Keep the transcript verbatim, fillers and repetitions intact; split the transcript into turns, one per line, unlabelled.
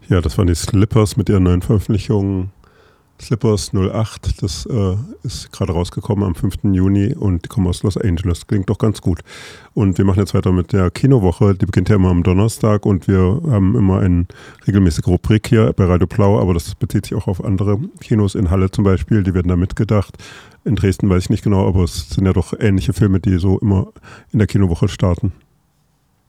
Ja, das waren die Slippers mit ihrer neuen Veröffentlichung. Slippers null acht, das äh, ist gerade rausgekommen am fünften Juni und die kommen aus Los Angeles. Klingt doch ganz gut. Und wir machen jetzt weiter mit der Kinowoche. Die beginnt ja immer am Donnerstag und wir haben immer eine regelmäßige Rubrik hier bei Radio Blau, aber das bezieht sich auch auf andere Kinos in Halle zum Beispiel. Die werden da mitgedacht. In Dresden weiß ich nicht genau, aber es sind ja doch ähnliche Filme, die so immer in der Kinowoche starten.